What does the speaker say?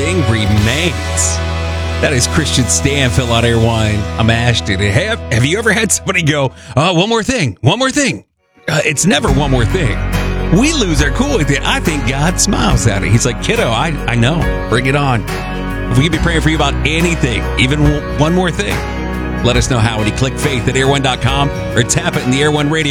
thing remains. That is Christian Stanfill on Airwine. I'm Ashton. Have you ever had somebody go, one more thing. It's never one more thing. We lose our cool with it. I think God smiles at it. He's like, kiddo, I know. Bring it on. If we could be praying for you about anything, even one more thing, let us know how when you click faith at air1.com or tap it in the Air One Radio